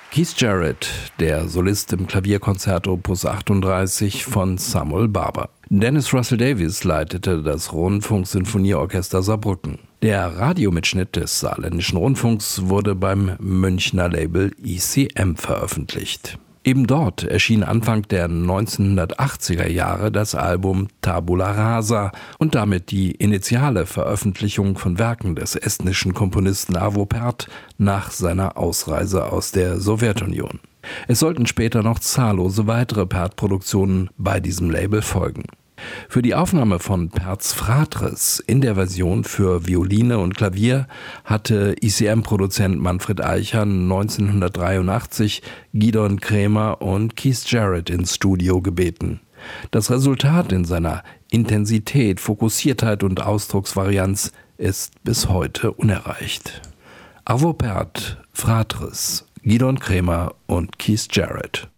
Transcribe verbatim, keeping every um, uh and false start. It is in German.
Keith Jarrett, der Solist im Klavierkonzert Opus achtunddreißig von Samuel Barber. Dennis Russell Davies leitete das Rundfunksinfonieorchester Saarbrücken. Der Radiomitschnitt des Saarländischen Rundfunks wurde beim Münchner Label E C M veröffentlicht. Eben dort erschien Anfang der neunzehnhundertachtziger Jahre das Album Tabula Rasa und damit die initiale Veröffentlichung von Werken des estnischen Komponisten Arvo Pärt nach seiner Ausreise aus der Sowjetunion. Es sollten später noch zahllose weitere Pärt-Produktionen bei diesem Label folgen. Für die Aufnahme von Pärts Fratres in der Version für Violine und Klavier hatte E C M-Produzent Manfred Eicher neunzehnhundertdreiundachtzig Gidon Kremer und Keith Jarrett ins Studio gebeten. Das Resultat in seiner Intensität, Fokussiertheit und Ausdrucksvarianz ist bis heute unerreicht. Arvo Pärt, Fratres, Gidon Kremer und Keith Jarrett.